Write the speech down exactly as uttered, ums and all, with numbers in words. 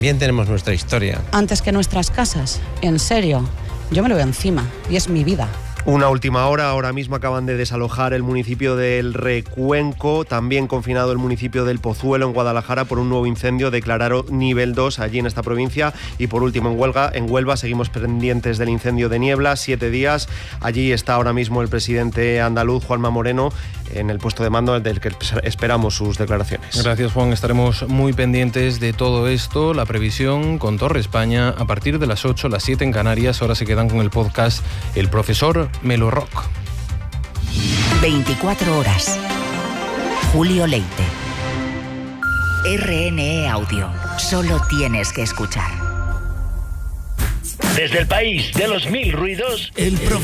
Bien, tenemos nuestra historia. Antes que nuestras casas, en serio, yo me lo veo encima y es mi vida. Una última hora, ahora mismo acaban de desalojar el municipio del Recuenco, también confinado el municipio del Pozuelo en Guadalajara por un nuevo incendio, declararon nivel dos allí en esta provincia. Y por último en Huelva, en Huelva seguimos pendientes del incendio de Niebla, siete días. Allí está ahora mismo el presidente andaluz Juanma Moreno en el puesto de mando del que esperamos sus declaraciones. Gracias, Juan, estaremos muy pendientes de todo esto. La previsión con Torre España a partir de las ocho, las siete en Canarias. Ahora se quedan con el podcast El Profesor Melo Rock. veinticuatro horas. Julio Leite. R N E Audio. Solo tienes que escuchar. Desde el país de los mil ruidos, El